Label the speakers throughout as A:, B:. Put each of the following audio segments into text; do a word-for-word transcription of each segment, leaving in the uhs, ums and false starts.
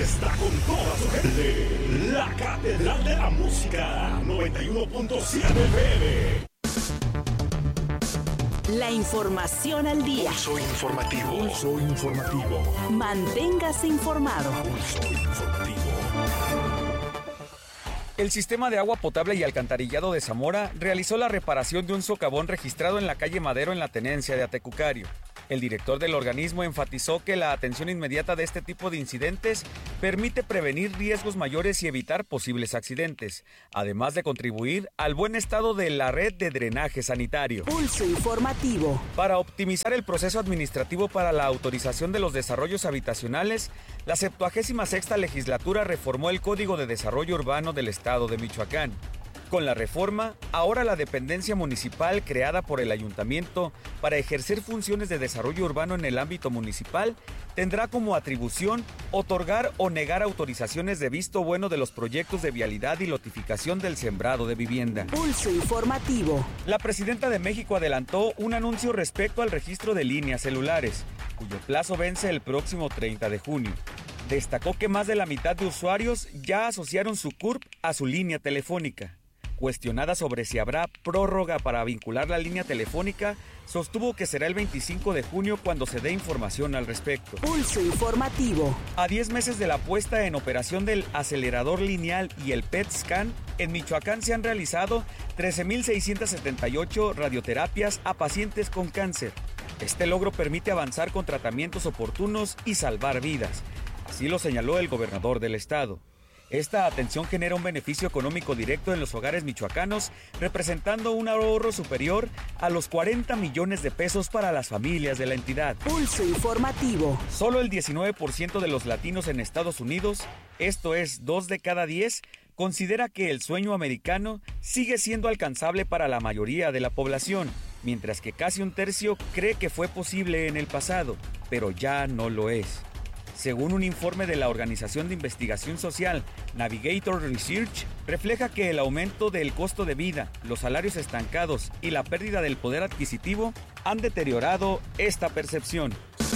A: está con toda su gente. La Catedral de la Música, noventa y uno punto siete F M.
B: La información al día.
A: Pulso informativo. Pulso informativo.
B: Manténgase informado.
A: Pulso informativo.
C: El sistema de agua potable y alcantarillado de Zamora realizó la reparación de un socavón registrado en la calle Madero en la tenencia de Atecucario. El director del organismo enfatizó que la atención inmediata de este tipo de incidentes permite prevenir riesgos mayores y evitar posibles accidentes, además de contribuir al buen estado de la red de drenaje sanitario.
B: Pulso informativo.
C: Para optimizar el proceso administrativo para la autorización de los desarrollos habitacionales, la septuagésima sexta legislatura reformó el Código de Desarrollo Urbano del Estado de Michoacán. Con la reforma, ahora la dependencia municipal creada por el ayuntamiento para ejercer funciones de desarrollo urbano en el ámbito municipal tendrá como atribución otorgar o negar autorizaciones de visto bueno de los proyectos de vialidad y lotificación del sembrado de vivienda.
B: Pulso informativo.
C: La presidenta de México adelantó un anuncio respecto al registro de líneas celulares, cuyo plazo vence el próximo treinta de junio. Destacó que más de la mitad de usuarios ya asociaron su C U R P a su línea telefónica. Cuestionada sobre si habrá prórroga para vincular la línea telefónica, sostuvo que será el veinticinco de junio cuando se dé información al respecto.
B: Pulso informativo.
C: A diez meses de la puesta en operación del acelerador lineal y el P E T scan, en Michoacán se han realizado trece mil seiscientas setenta y ocho radioterapias a pacientes con cáncer. Este logro permite avanzar con tratamientos oportunos y salvar vidas. Así lo señaló el gobernador del estado. Esta atención genera un beneficio económico directo en los hogares michoacanos, representando un ahorro superior a los cuarenta millones de pesos para las familias de la entidad.
B: Pulso informativo.
C: Solo el diecinueve por ciento de los latinos en Estados Unidos, esto es dos de cada diez, considera que el sueño americano sigue siendo alcanzable para la mayoría de la población, mientras que casi un tercio cree que fue posible en el pasado, pero ya no lo es. Según un informe de la Organización de Investigación Social, Navigator Research, refleja que el aumento del costo de vida, los salarios estancados y la pérdida del poder adquisitivo han deteriorado esta percepción.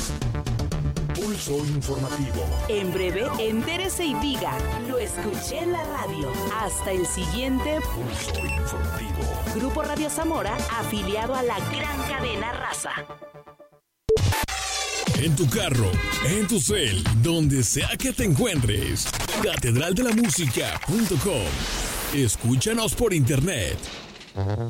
A: Pulso informativo.
B: En breve, entérese y diga, lo escuché en la radio. Hasta el siguiente
A: Pulso informativo.
B: Grupo Radio Zamora, afiliado a la gran cadena Raza.
D: En tu carro, en tu cel, donde sea que te encuentres. catedral de la música punto com. Escúchanos por internet.